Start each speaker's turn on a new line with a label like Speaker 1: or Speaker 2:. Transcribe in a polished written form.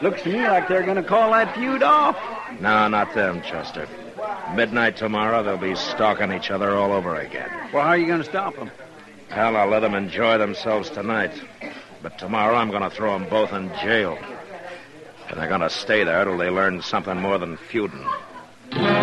Speaker 1: Looks to me like they're going to call that feud off.
Speaker 2: No, not them, Chester. Midnight tomorrow, they'll be stalking each other all over again.
Speaker 1: Well, how are you going to stop them?
Speaker 2: Hell, I'll let them enjoy themselves tonight. But tomorrow I'm going to throw them both in jail. And they're going to stay there till they learn something more than feuding.